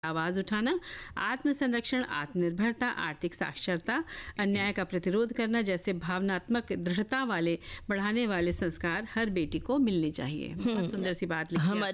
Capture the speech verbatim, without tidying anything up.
आवाज उठाना, आत्म संरक्षण, आत्मनिर्भरता, आर्थिक साक्षरता, अन्याय का प्रतिरोध करना जैसे भावनात्मक दृढ़ता वाले बढ़ाने वाले संस्कार हर बेटी को मिलने चाहिए। बहुत सुंदर सी बात लिखी है।